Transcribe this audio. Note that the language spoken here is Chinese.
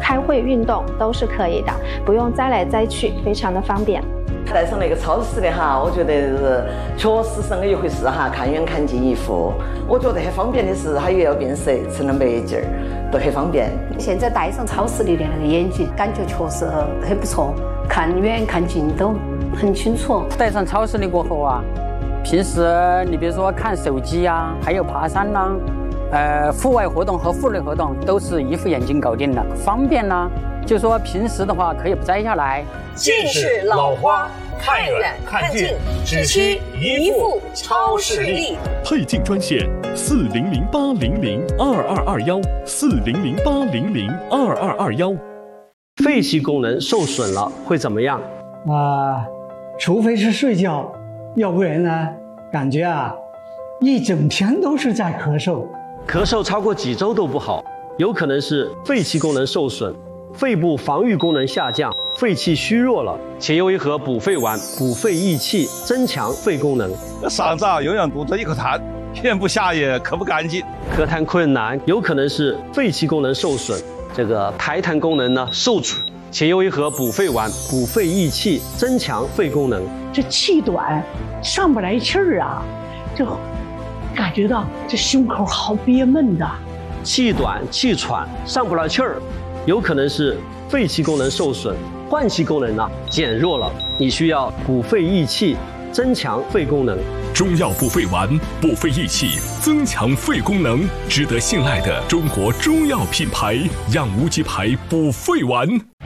开会、运动都是可以的，不用摘来摘去，非常的方便。 带上那个超市的哈，我觉得确实是那一回事哈，看远看近一户。我觉得很方便的是，它又要变色，成了墨镜儿，都很方便。 现在戴上超市里的那个眼镜，感觉确实很不错，看远看近都很清楚。 戴上超市的过后啊，平时你比如说看手机啊，还有爬山啦、户外活动和户内活动都是一副眼镜搞定的，方便啦。就说平时的话可以不摘下来。 近视老花，看远看近，只需一副超视力。 配镜专线：4008002221，4008002221。 肺气功能受损了会怎么样？ 除非是睡觉，要不然呢，感觉一整天都是在咳嗽， 咳嗽超过几周都不好，有可能是肺气功能受损。肺部防御功能下降，肺气虚弱了，且用一盒补肺丸，补肺益气，增强肺功能。 嗓子永远堵着一口痰，咽不下也咳不干净， 咳痰困难，有可能是肺气功能受损，这个排痰功能呢受阻，且用一盒补肺丸，补肺益气，增强肺功能。 这气短，上不来气儿啊，就感觉到这胸口好憋闷的。 气短气喘，上不来气儿。有可能是肺气功能受损，换气功能减弱了，你需要补肺益气，增强肺功能。 中药补肺丸，补肺益气，增强肺功能，值得信赖的中国中药品牌——养无极牌补肺丸。